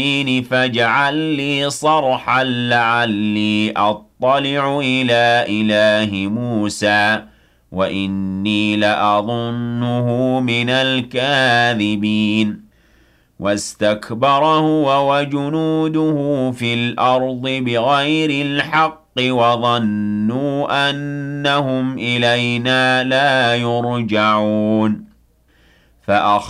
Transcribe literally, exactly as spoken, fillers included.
فاجعل لي صرحا لعلي أطلع إلى إله موسى وإني لأظنه من الكاذبين واستكبر هو وجنوده في الأرض بغير الحق وظنوا أنهم إلينا لا يرجعون فأخذ